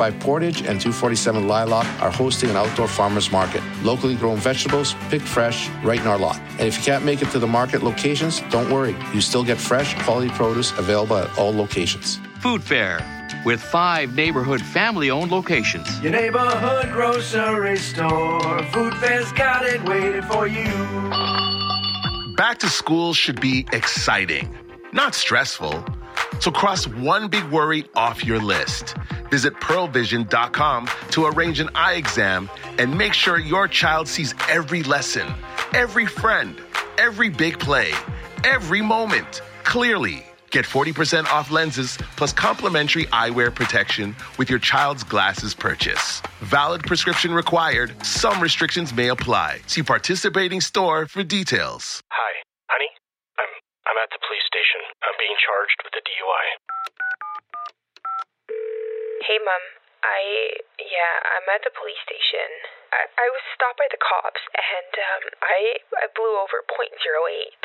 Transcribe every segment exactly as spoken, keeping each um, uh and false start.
five Portage and two forty-seven Lilac are hosting an outdoor farmers market. Locally grown vegetables, picked fresh, right in our lot. And if you can't make it to the market locations, don't worry. You still get fresh, quality produce available at all locations. Food Fair, with five neighborhood family-owned locations. Your neighborhood grocery store. Food Fair's got it waiting for you. Back to school should be exciting, not stressful. So cross one big worry off your list. Visit pearl vision dot com to arrange an eye exam and make sure your child sees every lesson, every friend, every big play, every moment clearly. Get forty percent off lenses plus complimentary eyewear protection with your child's glasses purchase. Valid prescription required. Some restrictions may apply. See participating store for details. Hi, honey. I'm I'm at the police station. I'm being charged with a D U I. Hey, Mom. I, yeah, I'm at the police station. I, I was stopped by the cops, and um, I I blew over point zero eight.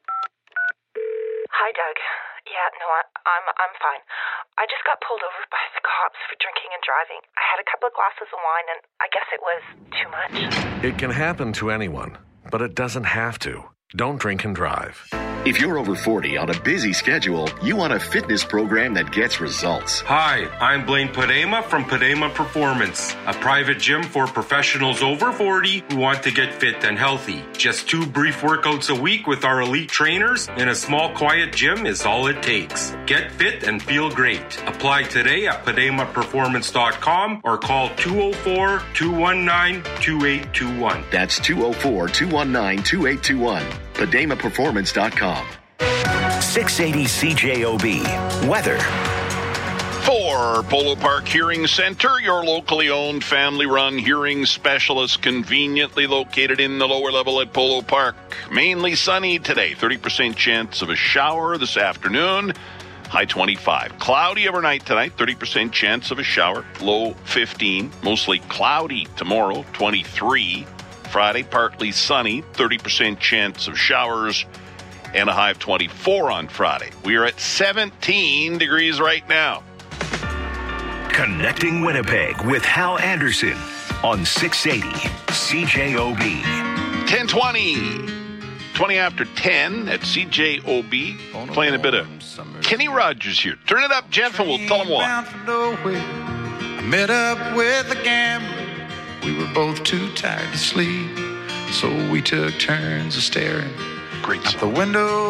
Hi, Doug. Yeah, no, I, I'm I'm fine. I just got pulled over by the cops for drinking and driving. I had a couple of glasses of wine, and I guess it was too much. It can happen to anyone, but it doesn't have to. Don't drink and drive. If you're over forty on a busy schedule, you want a fitness program that gets results. Hi, I'm Blaine Padema from Padema Performance, a private gym for professionals over forty who want to get fit and healthy. Just two brief workouts a week with our elite trainers in a small, quiet gym is all it takes. Get fit and feel great. Apply today at padema performance dot com or call two oh four, two one nine, two eight two one. That's two oh four, two one nine, two eight two one. padema performance dot com. six eighty C J O B. Weather. For Polo Park Hearing Center, your locally owned, family-run hearing specialist, conveniently located in the lower level at Polo Park. Mainly sunny today, thirty percent chance of a shower this afternoon, high twenty-five. Cloudy overnight tonight, thirty percent chance of a shower, low fifteen. Mostly cloudy tomorrow, twenty-three. Friday, partly sunny, thirty percent chance of showers, and a high of twenty-four on Friday. We are at seventeen degrees right now. Connecting Winnipeg with Hal Anderson on six eighty C J O B. ten twenty. twenty after ten at C J O B. Playing a bit of Kenny Rogers here. Turn it up, Jeff, and we'll tell them why. I met up with a gambler. We were both too tired to sleep, so we took turns of staring Great out the window.